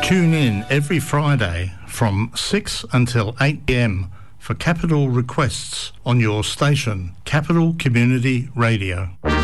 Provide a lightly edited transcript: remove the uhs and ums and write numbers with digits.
Tune in every Friday from 6 until 8 p.m. for Capital Requests on your station, Capital Community Radio.